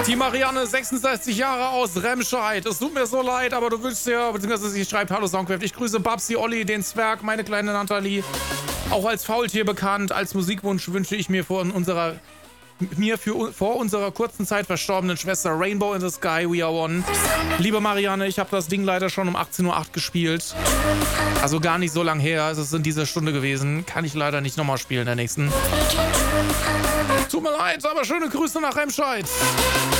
Die Marianne, 66 Jahre aus Remscheid. Es tut mir so leid, aber du wünschst dir, beziehungsweise sie schreibt, hallo Soundcraft, ich grüße Babsi, Olli, den Zwerg, meine kleine Nathalie, auch als Faultier bekannt. Als Musikwunsch wünsche ich mir vor unserer kurzen Zeit verstorbenen Schwester Rainbow in the Sky, We Are One. Liebe Marianne, ich habe das Ding leider schon um 18:08 Uhr gespielt. Also gar nicht so lang her. Es ist in dieser Stunde gewesen. Kann ich leider nicht nochmal spielen in der nächsten. Tut mir leid, aber schöne Grüße nach Remscheid.